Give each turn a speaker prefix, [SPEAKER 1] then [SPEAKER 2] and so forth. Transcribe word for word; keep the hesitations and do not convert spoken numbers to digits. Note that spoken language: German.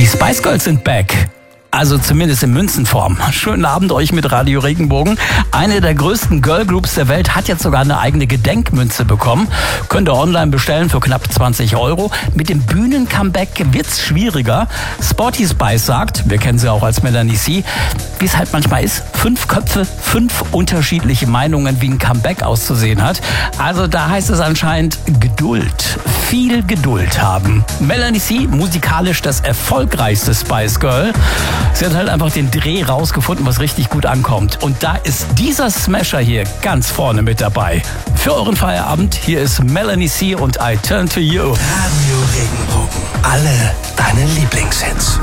[SPEAKER 1] Spice Girls sind back. Also zumindest in Münzenform. Schönen Abend euch mit Radio Regenbogen. Eine der größten Girlgroups der Welt hat jetzt sogar eine eigene Gedenkmünze bekommen. Könnt ihr online bestellen für knapp zwanzig Euro. Mit dem Bühnen-Comeback wird's schwieriger. Sporty Spice sagt, wir kennen sie auch als Melanie C., wie es halt manchmal ist, fünf Köpfe, fünf unterschiedliche Meinungen, wie ein Comeback auszusehen hat. Also da heißt es anscheinend Geduld. Viel Geduld haben. Melanie C., musikalisch das erfolgreichste Spice Girl. Sie hat halt einfach den Dreh rausgefunden, was richtig gut ankommt. Und da ist dieser Smasher hier ganz vorne mit dabei. Für euren Feierabend, hier ist Melanie C. und I Turn to You.
[SPEAKER 2] Radio Regenbogen. Alle deine Lieblingshits.